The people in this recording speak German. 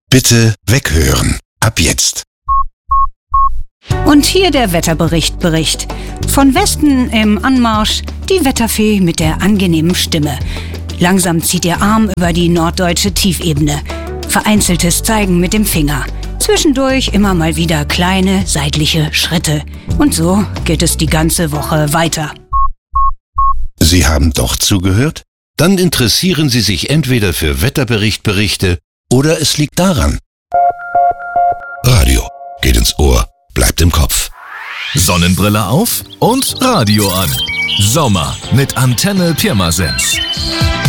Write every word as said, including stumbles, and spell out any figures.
Bitte weghören. Ab jetzt. Und hier der Wetterbericht Bericht. Von Westen im Anmarsch die Wetterfee mit der angenehmen Stimme. Langsam zieht ihr Arm über die norddeutsche Tiefebene. Vereinzeltes Zeigen mit dem Finger. Zwischendurch immer mal wieder kleine seitliche Schritte. Und so geht es die ganze Woche weiter. Sie haben doch zugehört? Dann interessieren Sie sich entweder für Wetterberichtberichte oder es liegt daran. Radio geht ins Ohr, bleibt im Kopf. Sonnenbrille auf und Radio an. Sommer mit Antenne Pirmasens.